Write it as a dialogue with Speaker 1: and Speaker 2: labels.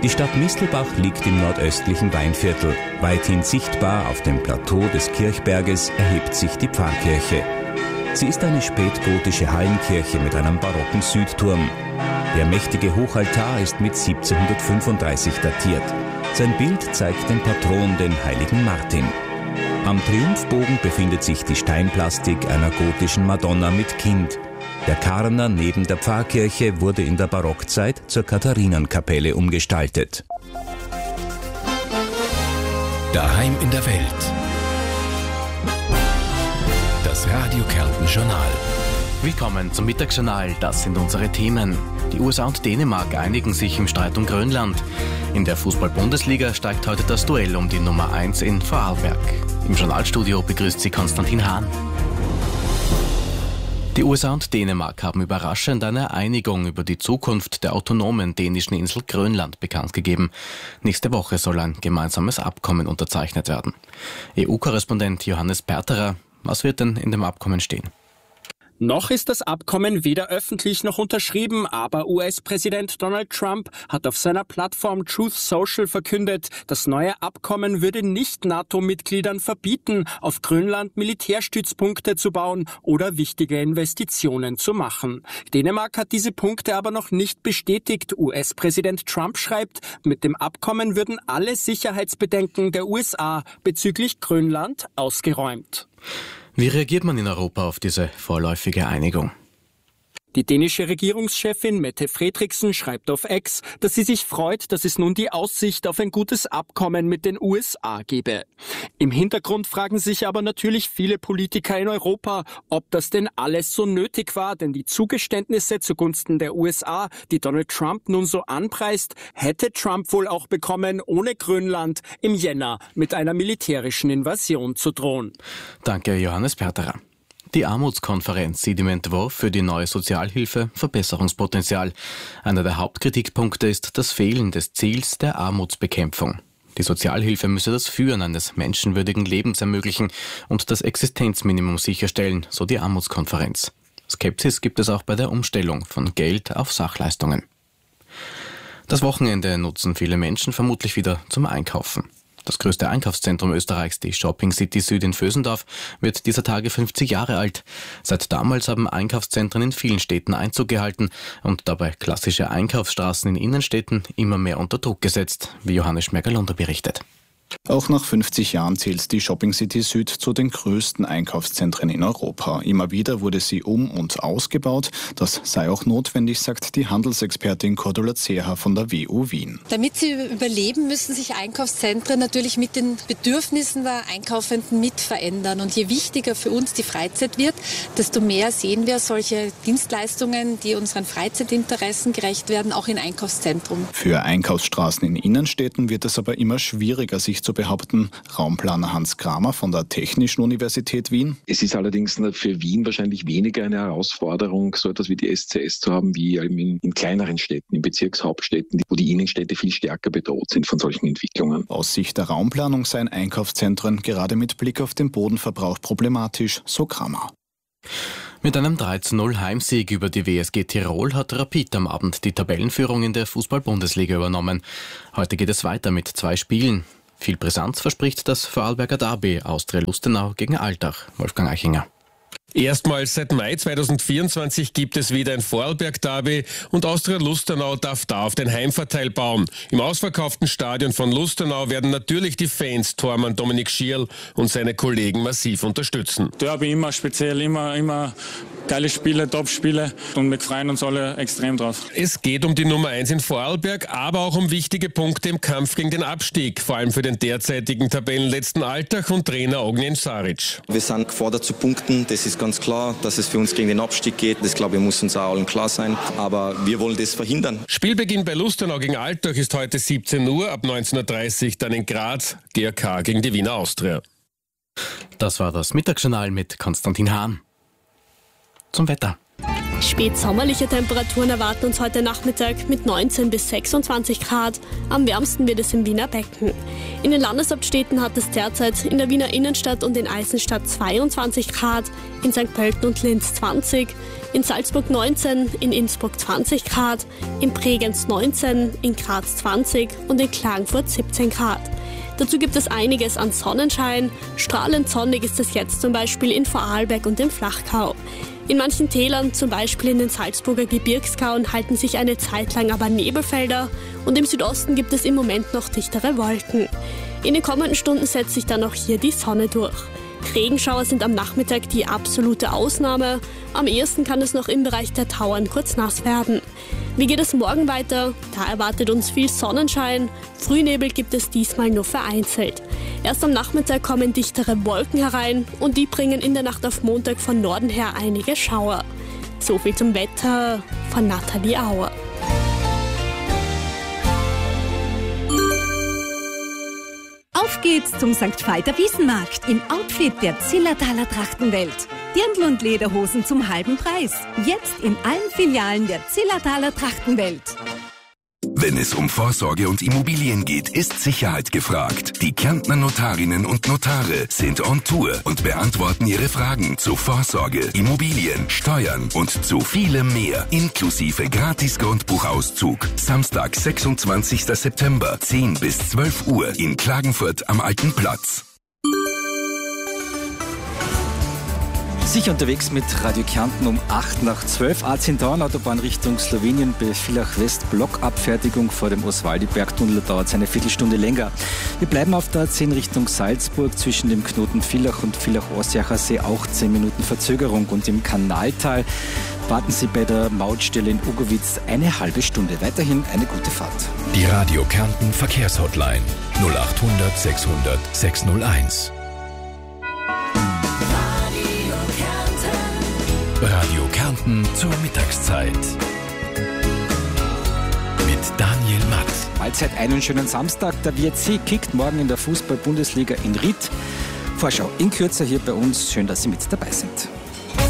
Speaker 1: Die Stadt Mistelbach liegt im nordöstlichen Weinviertel. Weithin sichtbar auf dem Plateau des Kirchberges erhebt sich die Pfarrkirche. Sie ist eine spätgotische Hallenkirche mit einem barocken Südturm. Der mächtige Hochaltar ist mit 1735 datiert. Sein Bild zeigt den Patron, den heiligen Martin. Am Triumphbogen befindet sich die Steinplastik einer gotischen Madonna mit Kind. Der Karner neben der Pfarrkirche wurde in der Barockzeit zur Katharinenkapelle umgestaltet.
Speaker 2: Daheim in der Welt. Das Radio Kärnten Journal.
Speaker 3: Willkommen zum Mittagsjournal. Das sind unsere Themen. Die USA und Dänemark einigen sich im Streit um Grönland. In der Fußball-Bundesliga steigt heute das Duell um die Nummer 1 in Vorarlberg. Im Journalstudio begrüßt sie Konstantin Hahn. Die USA und Dänemark haben überraschend eine Einigung über die Zukunft der autonomen dänischen Insel Grönland bekannt gegeben. Nächste Woche soll ein gemeinsames Abkommen unterzeichnet werden. EU-Korrespondent Johannes Perterer, was wird denn in dem Abkommen stehen?
Speaker 4: Noch ist das Abkommen weder öffentlich noch unterschrieben, aber US-Präsident Donald Trump hat auf seiner Plattform Truth Social verkündet, das neue Abkommen würde nicht NATO-Mitgliedern verbieten, auf Grönland Militärstützpunkte zu bauen oder wichtige Investitionen zu machen. Dänemark hat diese Punkte aber noch nicht bestätigt. US-Präsident Trump schreibt, mit dem Abkommen würden alle Sicherheitsbedenken der USA bezüglich Grönland ausgeräumt.
Speaker 3: Wie reagiert man in Europa auf diese vorläufige Einigung?
Speaker 4: Die dänische Regierungschefin Mette Frederiksen schreibt auf X, dass sie sich freut, dass es nun die Aussicht auf ein gutes Abkommen mit den USA gebe. Im Hintergrund fragen sich aber natürlich viele Politiker in Europa, ob das denn alles so nötig war, denn die Zugeständnisse zugunsten der USA, die Donald Trump nun so anpreist, hätte Trump wohl auch bekommen, ohne Grönland im Jänner mit einer militärischen Invasion zu drohen.
Speaker 3: Danke, Johannes Perterer. Die Armutskonferenz sieht im Entwurf für die neue Sozialhilfe Verbesserungspotenzial. Einer der Hauptkritikpunkte ist das Fehlen des Ziels der Armutsbekämpfung. Die Sozialhilfe müsse das Führen eines menschenwürdigen Lebens ermöglichen und das Existenzminimum sicherstellen, so die Armutskonferenz. Skepsis gibt es auch bei der Umstellung von Geld auf Sachleistungen. Das Wochenende nutzen viele Menschen vermutlich wieder zum Einkaufen. Das größte Einkaufszentrum Österreichs, die Shopping City Süd in Vösendorf, wird dieser Tage 50 Jahre alt. Seit damals haben Einkaufszentren in vielen Städten Einzug gehalten und dabei klassische Einkaufsstraßen in Innenstädten immer mehr unter Druck gesetzt, wie Johannes Schmergalunder berichtet.
Speaker 5: Auch nach 50 Jahren zählt die Shopping City Süd zu den größten Einkaufszentren in Europa. Immer wieder wurde sie um- und ausgebaut. Das sei auch notwendig, sagt die Handelsexpertin Cordula Zeher von der WU Wien.
Speaker 6: Damit sie überleben, müssen sich Einkaufszentren natürlich mit den Bedürfnissen der Einkaufenden mit verändern. Und je wichtiger für uns die Freizeit wird, desto mehr sehen wir solche Dienstleistungen, die unseren Freizeitinteressen gerecht werden, auch in Einkaufszentren.
Speaker 5: Für Einkaufsstraßen in Innenstädten wird es aber immer schwieriger, sich zu behaupten. Raumplaner Hans Kramer von der Technischen Universität Wien.
Speaker 7: Es ist allerdings für Wien wahrscheinlich weniger eine Herausforderung, so etwas wie die SCS zu haben, wie in kleineren Städten, in Bezirkshauptstädten, wo die Innenstädte viel stärker bedroht sind von solchen Entwicklungen.
Speaker 5: Aus Sicht der Raumplanung seien Einkaufszentren gerade mit Blick auf den Bodenverbrauch problematisch, so Kramer.
Speaker 3: Mit einem 3:0 Heimsieg über die WSG Tirol hat Rapid am Abend die Tabellenführung in der Fußball-Bundesliga übernommen. Heute geht es weiter mit 2 Spielen. Viel Brisanz verspricht das Vorarlberger Derby Austria Lustenau gegen Altach. Wolfgang Eichinger.
Speaker 8: Erstmals seit Mai 2024 gibt es wieder ein Vorarlberg-Derby und Austria Lustenau darf da auf den Heimvorteil bauen. Im ausverkauften Stadion von Lustenau werden natürlich die Fans Tormann Dominik Schierl und seine Kollegen massiv unterstützen.
Speaker 9: Derby immer speziell, immer geile Spiele, Top-Spiele und wir freuen uns alle extrem drauf.
Speaker 8: Es geht um die Nummer 1 in Vorarlberg, aber auch um wichtige Punkte im Kampf gegen den Abstieg, vor allem für den derzeitigen Tabellenletzten Altach und Trainer Ognjen Saric.
Speaker 10: Wir sind gefordert zu punkten, das ist ganz klar, dass es für uns gegen den Abstieg geht. Das, glaube ich, muss uns auch allen klar sein, aber wir wollen das verhindern.
Speaker 8: Spielbeginn bei Lustenau gegen Altach ist heute 17 Uhr, ab 19:30 Uhr dann in Graz, GRK gegen die Wiener Austria.
Speaker 3: Das war das Mittagsjournal mit Konstantin Hahn. Zum Wetter.
Speaker 11: Spätsommerliche Temperaturen erwarten uns heute Nachmittag mit 19 bis 26 Grad. Am wärmsten wird es im Wiener Becken. In den Landeshauptstädten hat es derzeit in der Wiener Innenstadt und in Eisenstadt 22 Grad, in St. Pölten und Linz 20, in Salzburg 19, in Innsbruck 20 Grad, in Bregenz 19, in Graz 20 und in Klagenfurt 17 Grad. Dazu gibt es einiges an Sonnenschein. Strahlend sonnig ist es jetzt zum Beispiel in Vorarlberg und im Flachgau. In manchen Tälern, zum Beispiel in den Salzburger Gebirgskauen, halten sich eine Zeit lang aber Nebelfelder und im Südosten gibt es im Moment noch dichtere Wolken. In den kommenden Stunden setzt sich dann auch hier die Sonne durch. Regenschauer sind am Nachmittag die absolute Ausnahme. Am ehesten kann es noch im Bereich der Tauern kurz nass werden. Wie geht es morgen weiter? Da erwartet uns viel Sonnenschein. Frühnebel gibt es diesmal nur vereinzelt. Erst am Nachmittag kommen dichtere Wolken herein und die bringen in der Nacht auf Montag von Norden her einige Schauer. So viel zum Wetter von Nathalie Auer.
Speaker 12: Auf geht's zum St. Veit Wiesenmarkt im Outfit der Zillertaler Trachtenwelt. Dirndl und Lederhosen zum halben Preis. Jetzt in allen Filialen der Zillertaler Trachtenwelt.
Speaker 2: Wenn es um Vorsorge und Immobilien geht, ist Sicherheit gefragt. Die Kärntner Notarinnen und Notare sind on Tour und beantworten Ihre Fragen zu Vorsorge, Immobilien, Steuern und zu vielem mehr, inklusive Gratis-Grundbuchauszug. Samstag, 26. September, 10 bis 12 Uhr in Klagenfurt am Alten Platz.
Speaker 13: Sicher unterwegs mit Radio Kärnten um 8 nach 12. A10 Autobahn Richtung Slowenien bei Villach West. Blockabfertigung vor dem Oswaldi-Bergtunnel dauert eine Viertelstunde länger. Wir bleiben auf der A10 Richtung Salzburg zwischen dem Knoten Villach und Villach-Ossiacher See auch 10 Minuten Verzögerung. Und im Kanaltal warten Sie bei der Mautstelle in Ugowitz eine halbe Stunde. Weiterhin eine gute Fahrt.
Speaker 2: Die Radio Kärnten Verkehrshotline 0800 600 601. Radio Kärnten zur Mittagszeit. Mit Daniel Matt.
Speaker 13: Mahlzeit, einen schönen Samstag. Der WRC kickt morgen in der Fußball-Bundesliga in Ried. Vorschau in Kürze hier bei uns. Schön, dass Sie mit dabei sind.